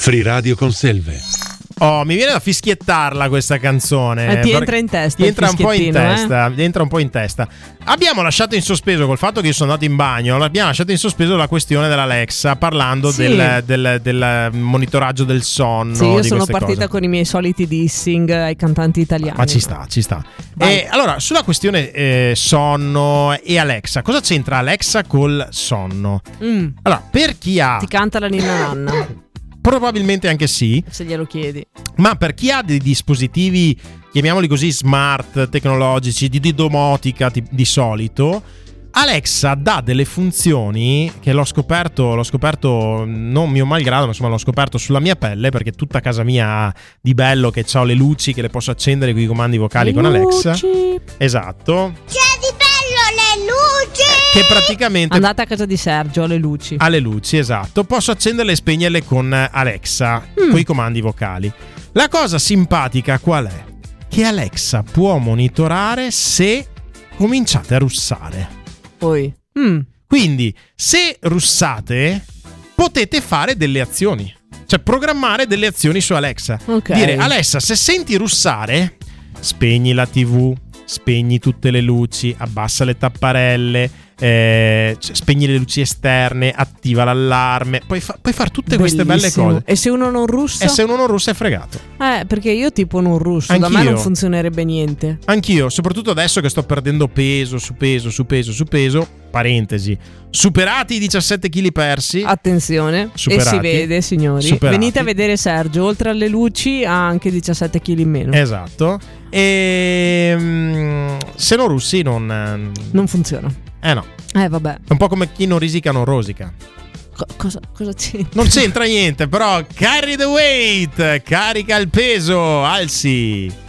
Free Radio con Selve. Oh, mi viene da fischiettarla questa canzone. Ti entra in testa. Ti entra un po' in testa. Entra un po' in testa. Abbiamo lasciato in sospeso, col fatto che io sono andato in bagno, abbiamo lasciato in sospeso la questione dell'Alexa, parlando del monitoraggio del sonno. Sì, io sono partita con i miei soliti dissing ai cantanti italiani. Ma ci sta. Allora, sulla questione sonno e Alexa, cosa c'entra Alexa col sonno? Allora, per chi ha... Ti canta la ninna nanna. Probabilmente anche sì. Se glielo chiedi. Ma per chi ha dei dispositivi, chiamiamoli così, smart, tecnologici, di domotica di solito, Alexa dà delle funzioni che l'ho scoperto non mio malgrado, ma insomma l'ho scoperto sulla mia pelle, perché tutta casa mia ha di bello che ho le luci che le posso accendere con i comandi vocali con Alexa. Esatto. C'è di bello le luci! Che praticamente andate a casa di Sergio alle luci. Alle luci, esatto. Posso accenderle e spegnerle con Alexa, con i comandi vocali. La cosa simpatica qual è? Che Alexa può monitorare se cominciate a russare. Poi. Quindi, se russate, potete fare delle azioni. Cioè, programmare delle azioni su Alexa. Okay. Dire, Alexa, se senti russare, spegni la TV, spegni tutte le luci, abbassa le tapparelle, spegni le luci esterne, attiva l'allarme, puoi fare tutte queste belle cose. E se uno non russa? E se uno non russa è fregato. Perché io tipo non russo. Anch'io. Da me non funzionerebbe niente. Anch'io, soprattutto adesso che sto perdendo peso su peso. Parentesi, superati i 17 kg persi. Attenzione. Superati. E si vede, signori. Superati. Venite a vedere Sergio, oltre alle luci ha anche 17 kg in meno. Esatto. E se non russi non funziona. No. Vabbè. È un po' come chi non risica non rosica. Cosa c'entra? Non c'entra niente, però carry the weight, carica il peso, alzi.